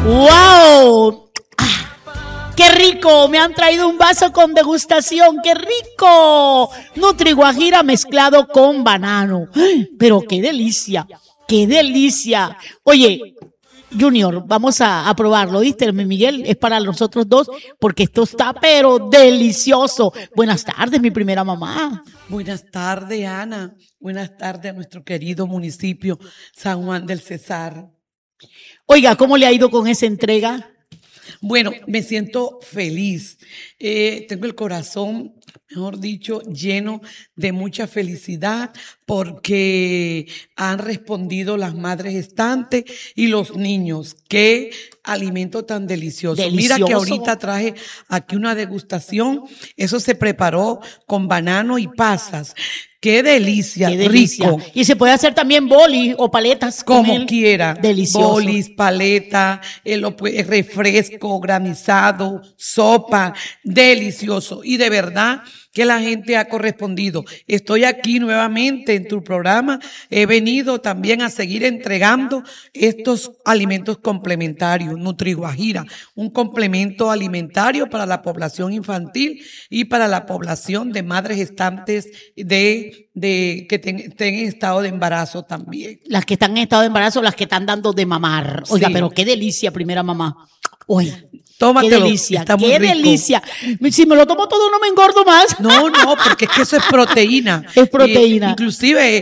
¡Wow! ¡Qué rico! Me han traído un vaso con degustación. ¡Qué rico! Nutriguajira mezclado con banano. Pero qué delicia, qué delicia. Oye, Junior, vamos a probarlo, ¿viste? Miguel, es para nosotros dos porque esto está pero delicioso. Buenas tardes, mi primera mamá. Buenas tardes, Ana. Buenas tardes a nuestro querido municipio San Juan del Cesar. Oiga, ¿cómo le ha ido con esa entrega? Bueno, me siento feliz. Tengo el corazón, mejor dicho, lleno de mucha felicidad porque han respondido las madres gestantes y los niños. ¡Qué alimento tan delicioso! Delicioso. Mira que ahorita traje aquí una degustación. Eso se preparó con banano y pasas. ¡Qué delicia! ¡Qué delicia! Rico. Y se puede hacer también bolis o paletas. Como quiera. Delicioso. Bolis, paleta, refresco, granizado, sopa. Delicioso. Y de verdad que la gente ha correspondido. Estoy aquí nuevamente en tu programa. He venido también a seguir entregando estos alimentos complementarios. Nutriguajira, un complemento alimentario para la población infantil y para la población de madres gestantes que estén en estado de embarazo también. Las que están en estado de embarazo, las que están dando de mamar. Oiga, Sí. pero qué delicia, primera mamá. Oye, Tómatelo, qué delicia, está muy qué rico. delicia. Si me lo tomo todo no me engordo más. No, porque es que eso es proteína. Es proteína. Inclusive